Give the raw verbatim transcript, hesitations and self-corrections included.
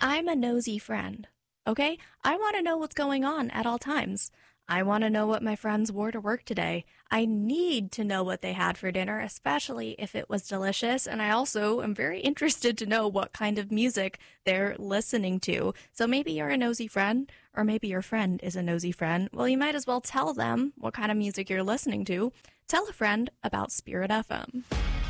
I'm a nosy friend, okay? I want to know what's going on at all times. I want to know what my friends wore to work today. I need to know what they had for dinner, especially if it was delicious. And I also am very interested to know what kind of music they're listening to. So maybe you're a nosy friend, or maybe your friend is a nosy friend. Well, you might as well tell them what kind of music you're listening to. Tell a friend about Spirit F M.